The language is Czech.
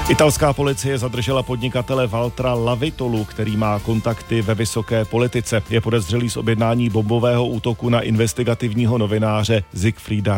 Italská policie zadržela podnikatele Waltera Lavitolu, který má kontakty ve vysoké politice. Je podezřelý z objednání bombového útoku na investigativního novináře Siegfrieda